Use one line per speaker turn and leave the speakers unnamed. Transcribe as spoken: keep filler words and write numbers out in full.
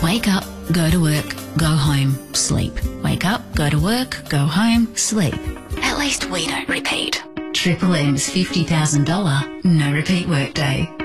Wake up, go to work, go home, sleep. Wake up, go to work, go home, sleep. At least we don't repeat. Triple M's fifty thousand dollars no repeat workday.